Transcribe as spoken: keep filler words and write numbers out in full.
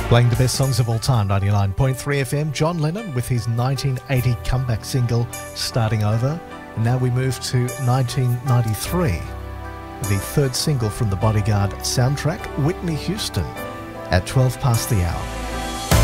Playing the best songs of all time, ninety-nine point three F M, John Lennon with his nineteen eighty comeback single, Starting Over. And now we move to nineteen ninety-three, the third single from the Bodyguard soundtrack, Whitney Houston, at twelve past the hour.